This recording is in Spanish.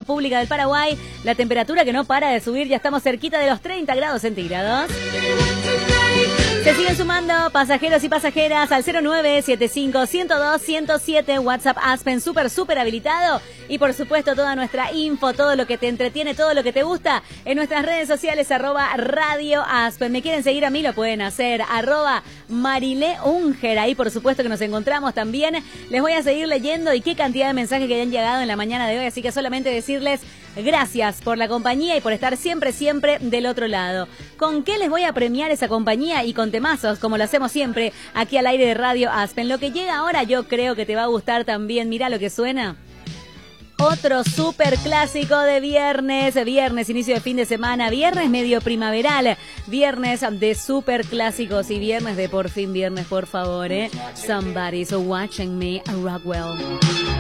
República del Paraguay. La temperatura que no para de subir, ya estamos cerquita de los 30 grados centígrados. Se siguen sumando pasajeros y pasajeras al 0975-102-107, WhatsApp Aspen, súper habilitado. Y por supuesto toda nuestra info, todo lo que te entretiene, todo lo que te gusta, en nuestras redes sociales, @Radio Aspen. Me quieren seguir a mí, lo pueden hacer, @Marileunger. Ahí por supuesto que nos encontramos también. Les voy a seguir leyendo y qué cantidad de mensajes que han llegado en la mañana de hoy, así que solamente decirles gracias por la compañía y por estar siempre del otro lado. ¿Con qué les voy a premiar esa compañía? Y con temazos, como lo hacemos siempre aquí al aire de Radio Aspen. Lo que llega ahora yo creo que te va a gustar también. Mirá lo que suena. Otro súper clásico de viernes, inicio de fin de semana, viernes medio primaveral, viernes de súper clásicos y viernes de por fin viernes, por favor, Somebody's watching me, Rockwell.